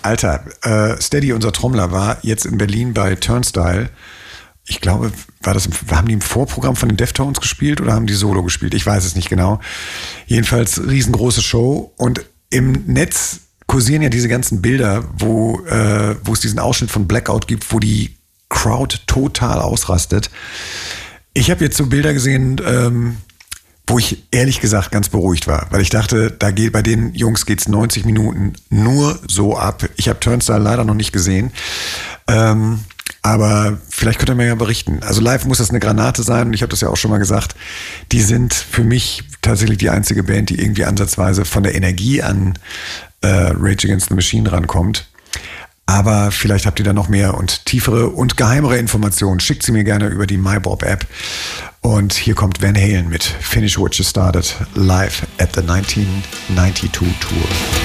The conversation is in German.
Alter, Steady, unser Trommler, war jetzt in Berlin bei Turnstile. Ich glaube, haben die im Vorprogramm von den Deftones gespielt oder haben die Solo gespielt? Ich weiß es nicht genau. Jedenfalls riesengroße Show. Und im Netz kursieren ja diese ganzen Bilder, wo es diesen Ausschnitt von Blackout gibt, wo die Crowd total ausrastet. Ich habe jetzt so Bilder gesehen, wo ich ehrlich gesagt ganz beruhigt war, weil ich dachte, bei den Jungs geht's 90 Minuten nur so ab. Ich habe Turnstile leider noch nicht gesehen, aber vielleicht könnt ihr mir ja berichten. Also live muss das eine Granate sein und ich habe das ja auch schon mal gesagt, die sind für mich tatsächlich die einzige Band, die irgendwie ansatzweise von der Energie an Rage Against the Machine rankommt. Aber vielleicht habt ihr da noch mehr und tiefere und geheimere Informationen. Schickt sie mir gerne über die MyBob-App. Und hier kommt Van Halen mit Finish What You Started live at the 1992 Tour.